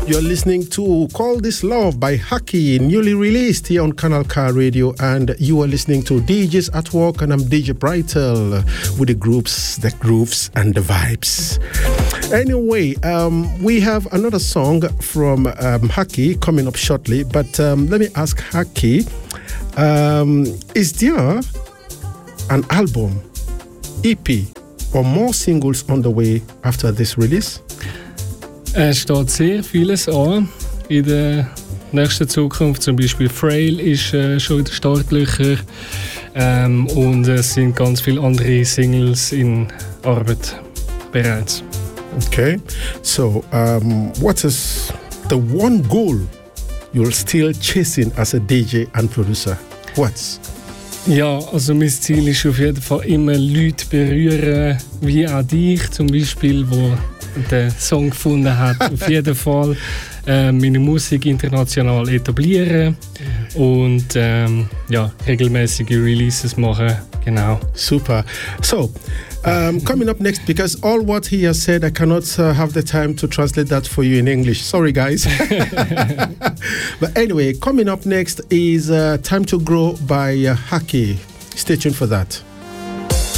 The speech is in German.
You're listening to Call This Love by Haki, newly released here on Kanal K Radio, and you are listening to DJs at Work, and I'm DJ Brightel with the groups, the grooves, and the vibes. Anyway, we have another song from Haki coming up shortly, but let me ask Haki, is there an album, EP, or more singles on the way after this release? Es steht sehr vieles an in der nächsten Zukunft. Zum Beispiel Frail ist schon in den Startlöchern und es sind ganz viele andere Singles in Arbeit bereits. Okay, so what is the one goal you're still chasing as a DJ and producer? What's? Ja, also mein Ziel ist auf jeden Fall immer Leute berühren, wie auch dich zum Beispiel, wo den Song gefunden hat. Auf jeden Fall meine Musik international etablieren und ja, regelmäßige Releases machen. Genau. Super. So, coming up next, because all what he has said, I cannot have the time to translate that for you in English. Sorry, guys. But anyway, coming up next is Time to Grow by Haki. Stay tuned for that.